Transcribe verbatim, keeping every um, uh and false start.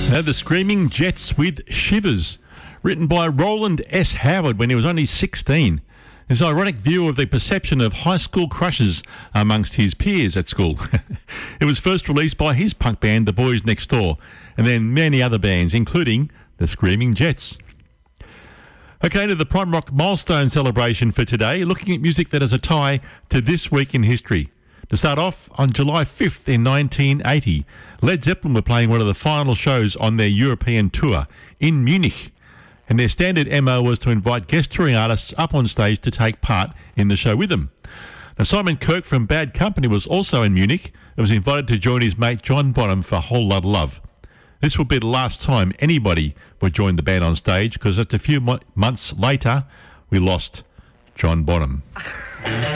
Now, the Screaming Jets with Shivers, written by Roland S. Howard when he was only sixteen. His ironic view of the perception of high school crushes amongst his peers at school. It was first released by his punk band, The Boys Next Door, and then many other bands, including the Screaming Jets. Okay, to the Prime Rock milestone celebration for today, looking at music that has a tie to this week in history. To start off, on July fifth in nineteen eighty, Led Zeppelin were playing one of the final shows on their European tour in Munich. And their standard M O was to invite guest touring artists up on stage to take part in the show with them. Now, Simon Kirke from Bad Company was also in Munich and was invited to join his mate John Bonham for Whole Lotta Love. This would be the last time anybody would join the band on stage, because just a few mo- months later, we lost John Bonham.